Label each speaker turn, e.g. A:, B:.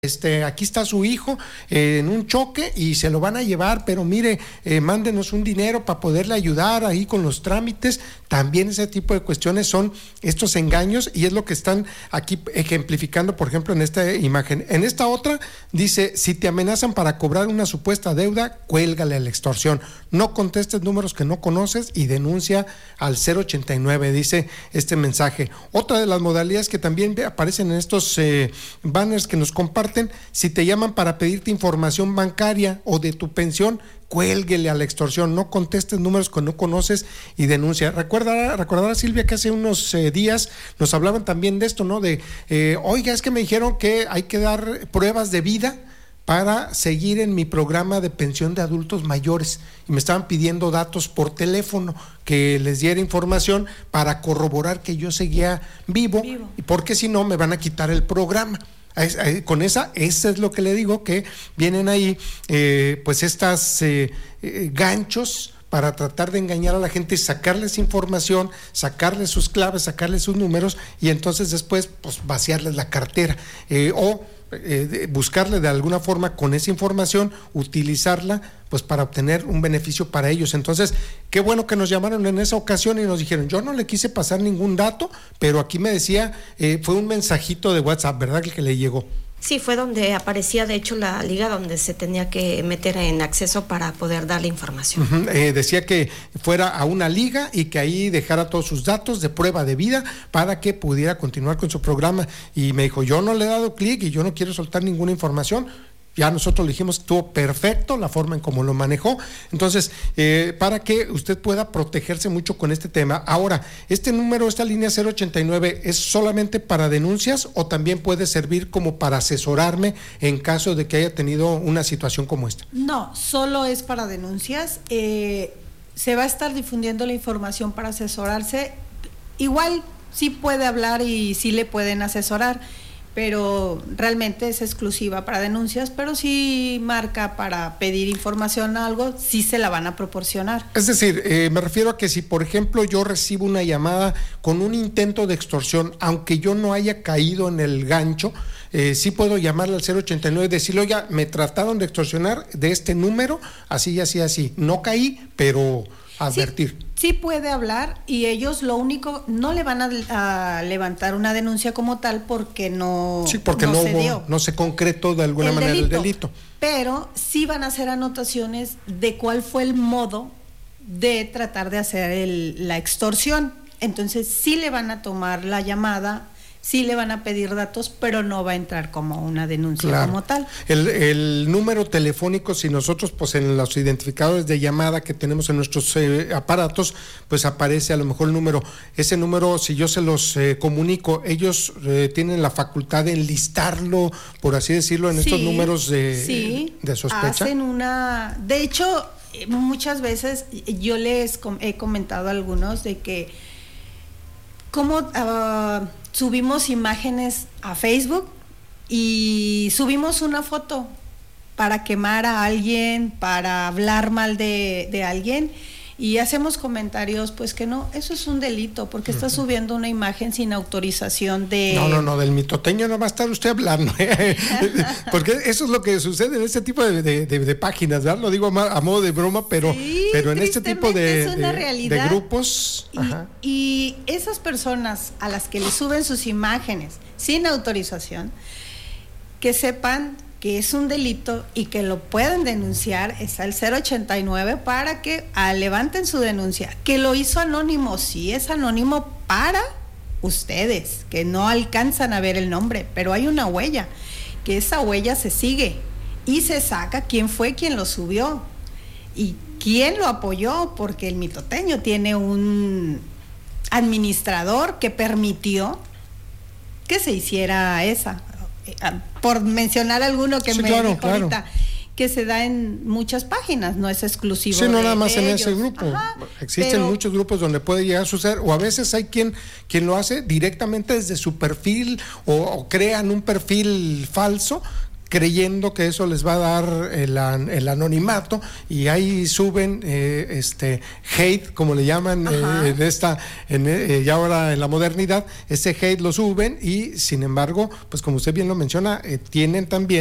A: aquí está su hijo en un choque y se lo van a llevar, pero mire, mándenos un dinero para poderle ayudar ahí con los trámites. También ese tipo de cuestiones son estos engaños y es lo que están aquí ejemplificando, por ejemplo, en esta imagen. En esta otra dice, si te amenazan para cobrar una supuesta deuda, cuélgale a la extorsión. No contestes números que no conoces y denuncia al 089, dice este mensaje. Otra de las modalidades que también aparecen en estos banners que nos comparten, si te llaman para pedirte información bancaria o de tu pensión, cuélguele a la extorsión, no contestes números que no conoces y denuncia. Recordará Silvia que hace unos días nos hablaban también de esto, ¿no? De, oiga, es que me dijeron que hay que dar pruebas de vida para seguir en mi programa de pensión de adultos mayores y me estaban pidiendo datos por teléfono, que les diera información para corroborar que yo seguía vivo. Y porque si no me van a quitar el programa. Con esa es lo que le digo, que vienen ahí pues estas ganchos para tratar de engañar a la gente, sacarles información, sacarles sus claves, sacarles sus números y entonces después pues vaciarles la cartera o buscarle de alguna forma con esa información, utilizarla pues para obtener un beneficio para ellos. Entonces, qué bueno que nos llamaron en esa ocasión y nos dijeron, yo no le quise pasar ningún dato, pero aquí me decía, fue un mensajito de WhatsApp, ¿verdad? El que le llegó.
B: Sí, fue donde aparecía de hecho la liga donde se tenía que meter en acceso para poder dar la información.
A: Decía que fuera a una liga y que ahí dejara todos sus datos de prueba de vida para que pudiera continuar con su programa. Y me dijo, yo no le he dado clic y yo no quiero soltar ninguna información. Ya nosotros le dijimos que estuvo perfecto la forma en cómo lo manejó. Entonces, para que usted pueda protegerse mucho con este tema. Ahora, este número, esta línea 089, ¿es solamente para denuncias o también puede servir como para asesorarme en caso de que haya tenido una situación como esta?
C: No, solo es para denuncias. Se va a estar difundiendo la información para asesorarse. Igual sí puede hablar y sí le pueden asesorar, pero realmente es exclusiva para denuncias, pero si marca para pedir información o algo, sí se la van a proporcionar.
A: Es decir, me refiero a que si por ejemplo yo recibo una llamada con un intento de extorsión, aunque yo no haya caído en el gancho, sí puedo llamarle al 089 y decirle, oiga, me trataron de extorsionar de este número, así, así, así, no caí, pero advertir.
C: Sí puede hablar y ellos lo único, no le van a levantar una denuncia como tal porque no
A: no se concretó de alguna manera el delito.
C: Pero sí van a hacer anotaciones de cuál fue el modo de tratar de hacer la extorsión. Entonces sí le van a tomar la llamada, sí le van a pedir datos, pero no va a entrar como una denuncia como tal.
A: El número telefónico, si nosotros pues en los identificadores de llamada que tenemos en nuestros aparatos, pues aparece a lo mejor el número. Ese número, si yo se los comunico, ellos tienen la facultad de enlistarlo, por así decirlo, en estos números de sospecha.
C: Hacen de hecho, muchas veces yo les he comentado a algunos de que cómo subimos imágenes a Facebook y subimos una foto para quemar a alguien, para hablar mal de alguien y hacemos comentarios, pues que no, eso es un delito porque está subiendo una imagen sin autorización de...
A: No, del mitoteño no va a estar usted hablando, porque eso es lo que sucede en este tipo de páginas, ¿verdad? Lo digo a modo de broma, pero en este tipo de grupos...
C: Y esas personas a las que le suben sus imágenes sin autorización, que sepan que es un delito y que lo pueden denunciar, está el 089 para que levanten su denuncia. Que lo hizo anónimo, sí es anónimo para ustedes, que no alcanzan a ver el nombre, pero hay una huella, que esa huella se sigue y se saca quién fue quien lo subió y quién lo apoyó, porque el mitoteño tiene un administrador que permitió que se hiciera esa. Por mencionar alguno que me dijo ahorita, que se da en muchas páginas, no es exclusivo.
A: Sí, no nada más en ese grupo. Existen muchos grupos donde puede llegar a suceder, o a veces hay quien lo hace directamente desde su perfil o crean un perfil falso creyendo que eso les va a dar el anonimato, y ahí suben hate, como le llaman ya ahora en la modernidad, ese hate lo suben, y sin embargo, pues como usted bien lo menciona, tienen también